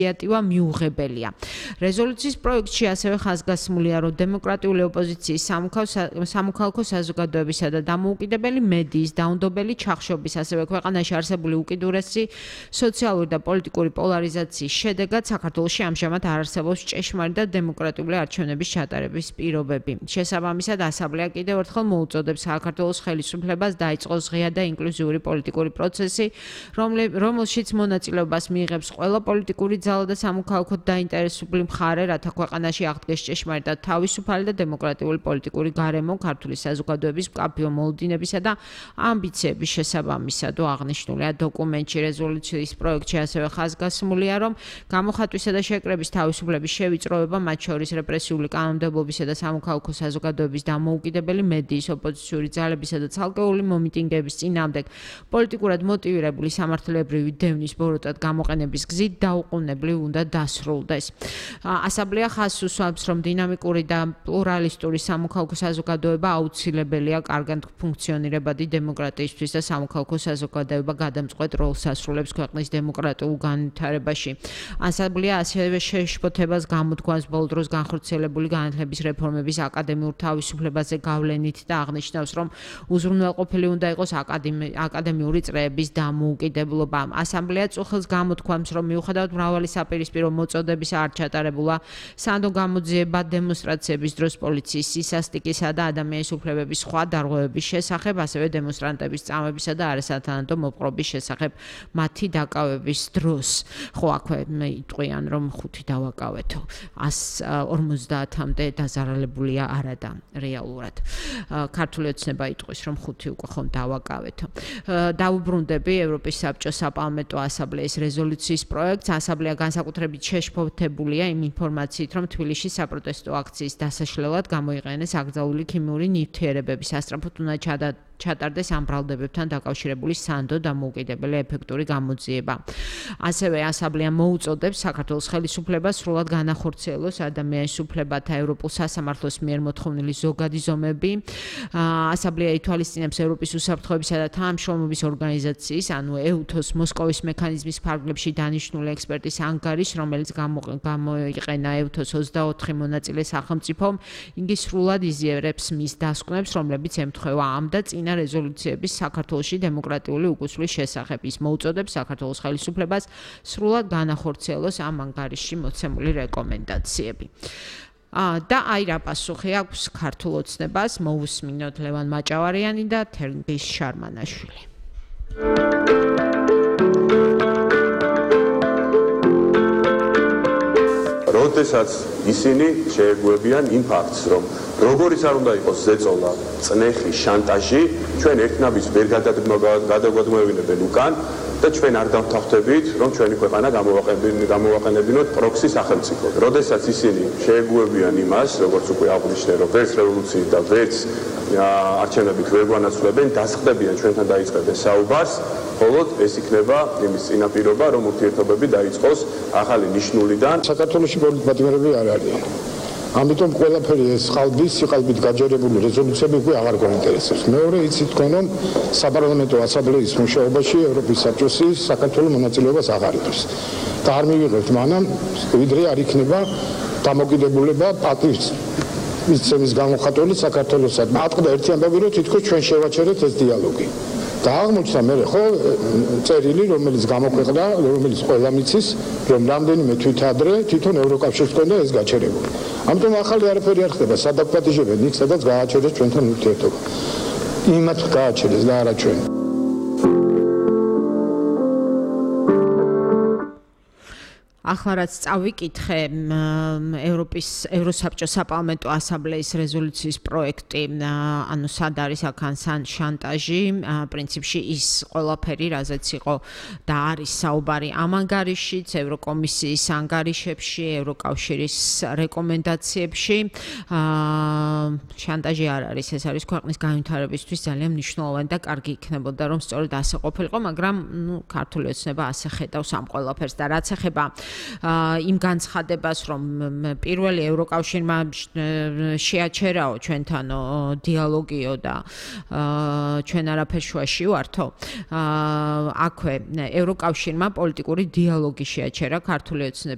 ინიციატივა მიუღებელია. რეზოლუციის პროექტში ასევე ხაზგასმულია, რომ დემოკრატიული ოპოზიციის სამოქალაქო საზოგადოებისა და დამოუკიდებელი მედიის დაუნდობელი ჩახშობის, ასევე ქვეყანაში არსებული უკიდურესი სოციალური და პოლიტიკური პოლარიზაციის შედეგად საქართველოში ამჟამად არ არსებობს ჭეშმარიტ და დემოკრატიული არჩევნების ჩატარების პირობები. შესაბამისად, ასამბლეა კიდევ ერთხელ მოუწოდებს საქართველოს ხელისუფლებას დაიწყოს ღია და ინკლუზიური პოლიტიკური პროცესი, რომელშიც მონაწილეობას მიიღებს ყველა პოლიტიკური ძალა და სამოქალაქოდ დაინტერესებული მხარე, რათა ქვეყანაში აღდგეს ჭეშმარიტად თავისუფალი და დემოკრატიული პოლიტიკური გარემო ქართული საზოგადოების მკაფიო მოლოდინებისა და ამბიციების შესაბამისად. აღნიშნულია დოკუმენტში. რეზოლუციის პროექტში ასევე ხაზგასმულია, რომ გამოხატვისა და შეკრების თავისუფლების შევიწროება, მათ შორის რეპრესიული კანონმდებლობისა და სამოქალაქო საზოგადოების დამოუკიდებელი მედიის, ოპოზიციური ძალებისა და ცალკეული მომიტინგეების წინააღმდეგ პოლიტიკურად მოტივირებული სამართლებრივი დევნის ბოროტად გამოყენების გზით დაუყოვნებლივ უნდა დასრულდეს. ასამბლეა ხაზს უსვამს, რომ დინამიკური და პლურალისტური სამოქალაქო საზოგადოება აუცილებელია კარგად ფუნქციონირებადი დემოკრატიისთვის და სამოქალაქო საზოგადოება გადამწყვეტ როლს ასრულებს ქვეყნის დემოკრატიულ განვითარებაში. ასამბლეა ასევე შეშფოთებას გამოთქვამს ბოლო დროს განხორციელებული განათლების რეფორმების აკადემიურ თავისუფლებაზე გავლენით და აღნიშნავს, რომ უზრუნველყოფილი უნდა იყოს აკადემიური წრეების დამოუკიდებლობა. ასამბლეა წუხილს გამოთქვამს, რომ მიუხედავად მრავალი საპირისპირო მოწოდებისა არ ჩატარებულა სანდო გამოძიება დემონსტრაციების დროს პოლიციის სისასტიკისა და ადამიანის უფლებების სხვა დარღვევების შესახებ, ასევე დემონსტრანტების წამებისა და არასათანადო მოპყრობის შესახებ მათი დაკავების დროს. ხო, აქვე იტყვიან, რომ 5 დავაკავეთო. 150-მდე დაზარალებულია არადა რეალურად. ქართული ოცნება იტყვის, რომ 5 უკვე ხომ დავაკავეთო. დავუბრუნდები ევროპის საბჭოს საპარლამენტო ასამბლეის რეზოლუციის პროექტს. ასამბლეა განსაკუთრებით შეშფოთებულია იმ ინფორმაციით, რომ თბილისში საპროტესტო აქციის დასაშლელად გამოიყენეს აკრძალული ქიმიური ნივთიერებები. სასწრაფოდ უნდა ჩატარდეს ამ ბრალდებებთან დაკავშირებული სანდო დამოუკიდებელი ეფექტური გამოძიება. ასევე ასამბლეა მოუწოდებს საქართველოს ხელისუფლებას სრულად განახორციელოს ადამიანის უფლებათა ევროპულ სასამართლოს მიერ მოთხოვნილი ზოგადი ზომები. ასამბლეა ითვალისწინებს ევროპის უსაფრთხოებისა და თანამშრომლობის ორგანიზაციის, ანუ EUTOS მოსკოვის მექანიზმის ფარგლებში დანიშნული ექსპერტის ანგარიშს, რომელიც გამოიყენა EUTOS 24 მონაწილე სახელმწიფომ, იგი სრულად იზიარებს მის დასკვნებს, რომლებიც ემთხვევა ამ და წინა რეზოლუციების საქართველოში დემოკრატიული უკუსვლის შესახებ. ის მოუწოდებს საქართველოს ხელისუფლებას სრულად განახორციელოს ამ ანგარიშში მოცემული რეკომენდაციები. და აი რა პასუხი აქვს ქართულ ოცნებას, მოусმინოთ ლევან მაჭავარიანი და თერგის შარმანაშვილი. როდესაც ისინი შეეგუებიან იმ ფაქტს, რომ როგორიც არ უნდა იყოს ზეწოლა, წნეხი, შანტაჟი, ჩვენ ერთნაბის ვერ გადაგვადგმევინებენ უკან და ჩვენ არ დავთანხმდებით, რომ ჩვენი ქვეყანა გამოვაყენებინოთ პროქსი სახელმწიფოდ. როდესაც ისინი შეეგუებიან იმას, როგორც უკვე აღვნიშნე, რომ ვერც რევოლუციით და ვერც არჩევნებით ვერ გვანაცვლებენ, დასხდებიან ჩვენთან დაიწყებენ საუბარს, მხოლოდ ეს იქნება იმის წინაპირობა, რომ ურთიერთობები დაიწყოს ახალი ნიშნულიდან. საქართველოში პოლიტმატიმრები არ არიან. ამიტომ ყველაფერი ეს სიყალბით გაჯერებული რეზოლუციები უკვე აღარ გვაინტერესებს. მეორე იცით თქვენ, რომ საპარლამენტო ასამბლეის მუშაობაში ევროპის საბჭოსი საქართველოს მონაწილეობას აღარ იღებს. და არ მივიღებთ მანამ, ვიდრე არ იქნება დამოკიდებულება პატრის მისცემის გამოხატული საქართველოსად. მათყდა ერთი ამბავი, რომ თითქოს ჩვენ შევაჩერეთ ეს დიალოგი. და აღმოჩნდა მე ხო წერილი, რომელიც გამოქვეყნდა, რომელიც ყველა მიცის, რომ რამდენიმე თვით ადრე თვითონ ევროკავშირს ჰქონდა ეს გაჩერებული. ამიტომ ახალი არაფერი არ ხდება, სადაგპატიჟებენ იქ, სადაც გააჩერეს ჩვენთან ურთიერთობა. იმათ გააჩერეს და არა ჩვენ. ახლა რაც წავიკითხე ევროსაბჭოს საპარლამენტო ასამბლეის რეზოლუციის პროექტი, ანუ სად არის აქან შანტაჟი, პრინციპში ის ყველაფერი, რაზეც იყო და არის საუბარი ამ ანგარიშშიც, ევროკომისიის ანგარიშებში, ევროკავშირის რეკომენდაციებში. შანტაჟი არ არის, ეს არის ქვეყნის განვითარებისთვის ძალიან მნიშვნელოვანი და კარგი იქნებოდა, რომ სწორედ ასე ყოფილიყო, მაგრამ ქართული ოცნება ასე ხედავს ამ ყველაფერს და რაც ეხება იმ განცხადებას, რომ პირველი ევროკავშირმა შეაჩერაო ჩვენთანო დიალოგიო და ჩვენ არაფერ შუაში ვართო. აქვე ევროკავშირმა პოლიტიკური დიალოგი შეაჩერა ქართული